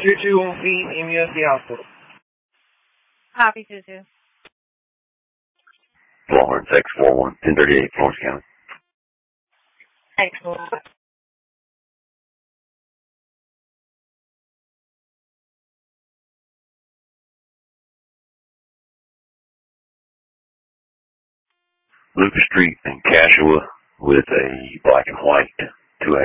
2-2 on feet, MUSD Hospital. Copy, 2-2. Florence, X41, 1038, Florence County. Excellent. Lucas Street and Cashua with a black and white